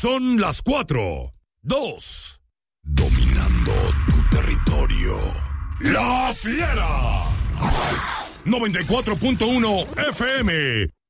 Son las 4:02. Dominando tu territorio. ¡La Fiera! 94.1 FM.